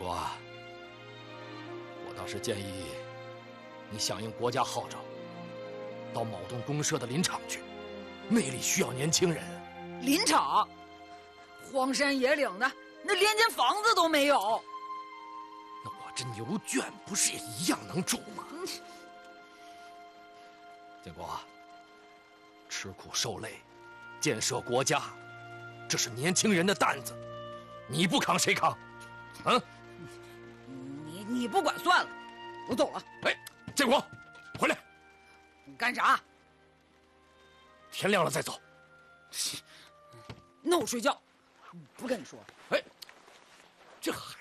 国，我倒是建议你响应国家号召，到卯洞公社的林场去，那里需要年轻人。 林场，荒山野岭的，那连间房子都没有。 那我这牛圈不是也一样能住吗？建国，吃苦受累，建设国家，这是年轻人的担子，你不扛谁扛？啊？ 你不管算了，我走了。 哎，建国，回来！ 你干啥？ 天亮了再走。 那我睡觉，不跟你说了。 哎，这孩